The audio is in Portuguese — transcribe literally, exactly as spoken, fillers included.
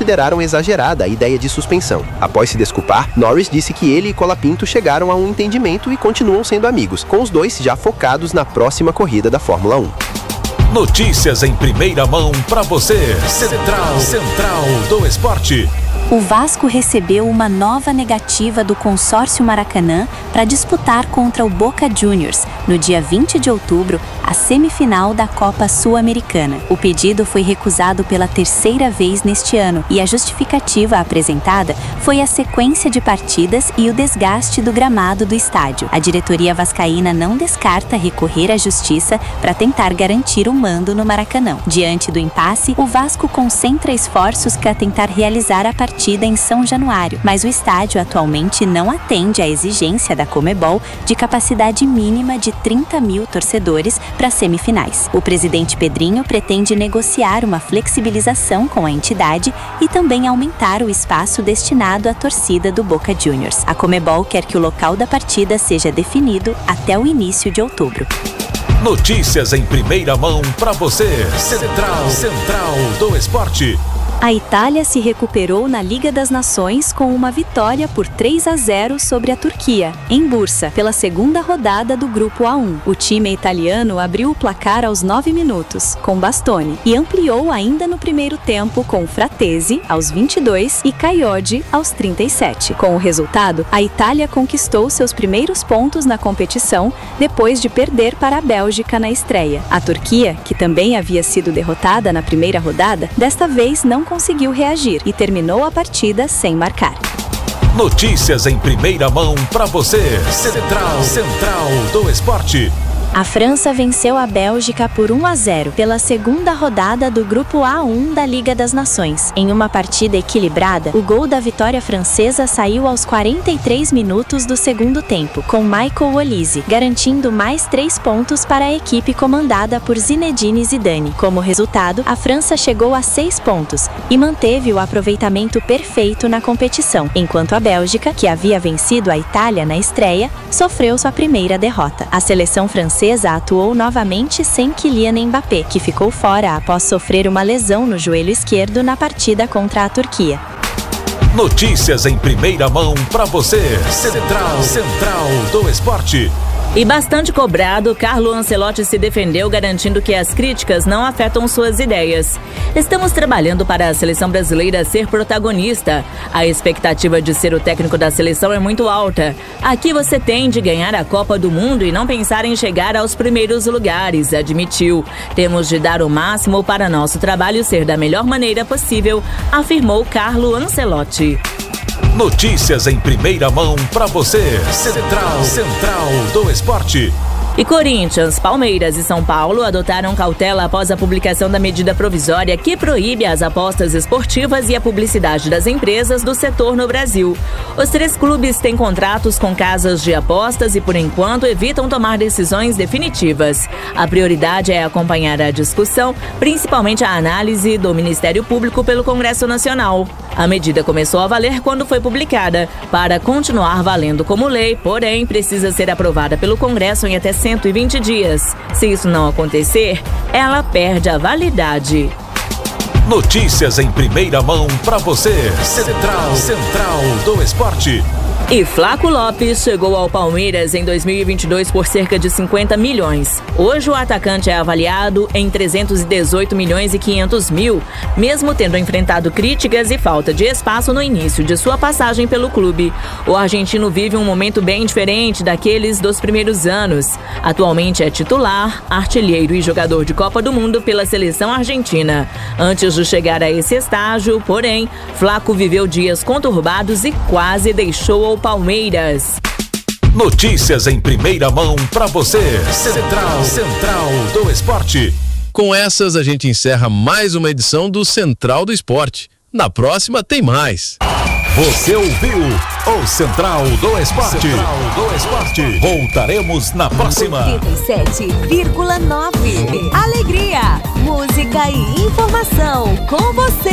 consideraram exagerada a ideia de suspensão. Após se desculpar, Norris disse que ele e Colapinto chegaram a um entendimento e continuam sendo amigos, com os dois já focados na próxima corrida da Fórmula um. Notícias em primeira mão para você. Central, Central do Esporte. O Vasco recebeu uma nova negativa do consórcio Maracanã para disputar contra o Boca Juniors, no dia vinte de outubro, a semifinal da Copa Sul-Americana. O pedido foi recusado pela terceira vez neste ano e a justificativa apresentada foi a sequência de partidas e o desgaste do gramado do estádio. A diretoria vascaína não descarta recorrer à justiça para tentar garantir o mando no Maracanã. Diante do impasse, o Vasco concentra esforços para tentar realizar a partida em São Januário, mas o estádio atualmente não atende à exigência da Conmebol de capacidade mínima de trinta mil torcedores para semifinais. O presidente Pedrinho pretende negociar uma flexibilização com a entidade e também aumentar o espaço destinado à torcida do Boca Juniors. A Conmebol quer que o local da partida seja definido até o início de outubro. Notícias em primeira mão para você. Central, Central do Esporte. A Itália se recuperou na Liga das Nações com uma vitória por três a zero sobre a Turquia, em Bursa, pela segunda rodada do Grupo A um. O time italiano abriu o placar aos nove minutos, com Bastoni, e ampliou ainda no primeiro tempo com Fratesi, aos vinte e dois, e Kayode, aos trinta e sete. Com o resultado, a Itália conquistou seus primeiros pontos na competição, depois de perder para a Bélgica na estreia. A Turquia, que também havia sido derrotada na primeira rodada, desta vez não conseguiu reagir e terminou a partida sem marcar. Notícias em primeira mão para você. Central, Central do Esporte. A França venceu a Bélgica por um a zero pela segunda rodada do Grupo A um da Liga das Nações. Em uma partida equilibrada, o gol da vitória francesa saiu aos quarenta e três minutos do segundo tempo, com Michael Olise, garantindo mais três pontos para a equipe comandada por Zinedine Zidane. Como resultado, a França chegou a seis pontos e manteve o aproveitamento perfeito na competição, enquanto a Bélgica, que havia vencido a Itália na estreia, sofreu sua primeira derrota. A seleção francesa atuou novamente sem Kylian Mbappé, que ficou fora após sofrer uma lesão no joelho esquerdo na partida contra a Turquia. Notícias em primeira mão para você. Central, Central do Esporte. E bastante cobrado, Carlo Ancelotti se defendeu, garantindo que as críticas não afetam suas ideias. Estamos trabalhando para a seleção brasileira ser protagonista. A expectativa de ser o técnico da seleção é muito alta. Aqui você tem de ganhar a Copa do Mundo e não pensar em chegar aos primeiros lugares, admitiu. Temos de dar o máximo para nosso trabalho ser da melhor maneira possível, afirmou Carlo Ancelotti. Notícias em primeira mão para você. Central, Central do Esporte. E Corinthians, Palmeiras e São Paulo adotaram cautela após a publicação da medida provisória que proíbe as apostas esportivas e a publicidade das empresas do setor no Brasil. Os três clubes têm contratos com casas de apostas e, por enquanto, evitam tomar decisões definitivas. A prioridade é acompanhar a discussão, principalmente a análise do Ministério Público pelo Congresso Nacional. A medida começou a valer quando foi publicada. Para continuar valendo como lei, porém, precisa ser aprovada pelo Congresso em até cento e vinte dias. Se isso não acontecer, ela perde a validade. Notícias em primeira mão para você. Central, Central do Esporte. E Flaco Lopes chegou ao Palmeiras em dois mil e vinte e dois por cerca de cinquenta milhões. Hoje o atacante é avaliado em trezentos e dezoito milhões e quinhentos mil, mesmo tendo enfrentado críticas e falta de espaço no início de sua passagem pelo clube. O argentino vive um momento bem diferente daqueles dos primeiros anos. Atualmente é titular, artilheiro e jogador de Copa do Mundo pela seleção argentina. Antes de chegar a esse estágio, porém, Flaco viveu dias conturbados e quase deixou o Palmeiras. Notícias em primeira mão para você. Central, Central do Esporte. Com essas a gente encerra mais uma edição do Central do Esporte. Na próxima tem mais. Você ouviu o Central do Esporte. Central do Esporte. Voltaremos na próxima. oitenta e sete vírgula nove. Alegria, música e informação com você.